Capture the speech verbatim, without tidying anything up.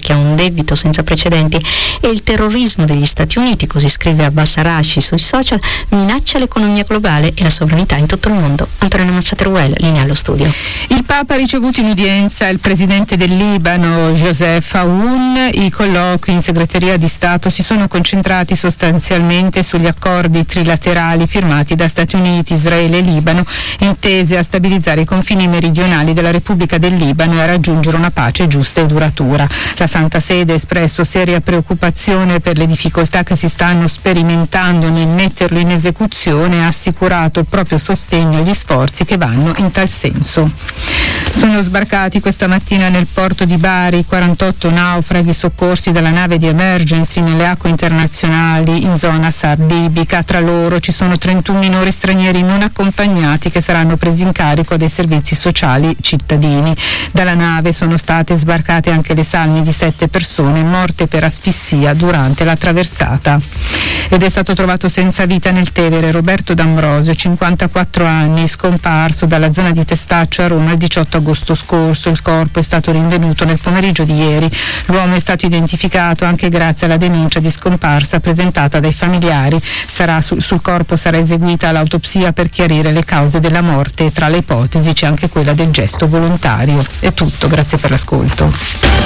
che ha un debito senza precedenti, e il terrorismo degli Stati Uniti, così scrive Abbas Arashi sui social, minaccia l'economia globale e la sovranità in tutto il mondo. Antonio Mazzateruel, linea allo studio. Il Papa ha ricevuto in udienza il presidente del Libano, Joseph Aoun. I colloqui in segreteria di Stato si sono concentrati sostanzialmente sugli accordi trilaterali firmati da Stati Uniti, Israele e Libano, intese a stabilizzare i confini meridionali della Repubblica del Libano e a raggiungere una pace giusta e duratura. La Santa Sede ha espresso seria preoccupazione per le difficoltà che si stanno sperimentando nel metterlo in esecuzione e ha assicurato il proprio sostegno agli sforzi che vanno in tal senso. Sono sbarcati questa mattina nel porto di Bari quarantotto naufraghi soccorsi dalla nave di Emergency nelle acque internazionali in zona Sar libica. Tra loro ci sono trentuno minori stranieri non accompagnati che saranno presi in carico dai servizi sociali cittadini. Dalla nave sono state sbarcate anche le salme di sette persone morte per asfissia durante la traversata. Ed è stato trovato senza vita nel Tevere Roberto D'Ambrosio, cinquantaquattro anni, scomparso dalla zona di Testaccio a Roma il diciotto agosto scorso. Il corpo è stato rinvenuto nel pomeriggio di ieri. L'uomo è stato identificato anche grazie alla denuncia di scomparsa presentata dai familiari. Sarà sul, sul corpo sarà eseguita l'autopsia per chiarire le cause della morte e tra le ipotesi c'è anche quella del gesto volontario. È tutto, grazie per l'ascolto.